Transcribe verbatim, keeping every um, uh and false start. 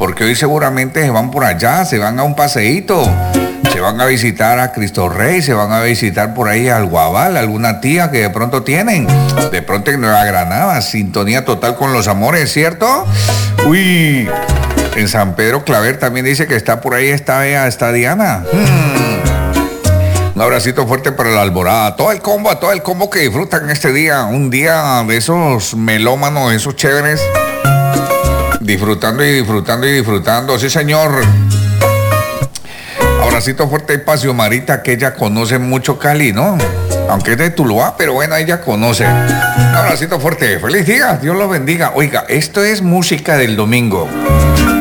porque hoy seguramente se van por allá, se van a un paseíto. Se van a visitar a Cristo Rey, se van a visitar por ahí al Guabal, alguna tía que de pronto tienen. De pronto en Nueva Granada, sintonía total con los amores, ¿cierto? Uy, en San Pedro Claver también dice que está por ahí esta Bea, esta Diana. Hmm. Un abracito fuerte para la Alborada. Todo el combo, a todo el combo que disfrutan este día. Un día de esos melómanos, de esos chéveres. Disfrutando y disfrutando y disfrutando. Sí, señor. Abracito fuerte para Xiomarita, que ella conoce mucho Cali, ¿no? Aunque es de Tuluá, pero bueno, ella conoce. Un abracito fuerte. Feliz día, Dios los bendiga. Oiga, esto es música del domingo.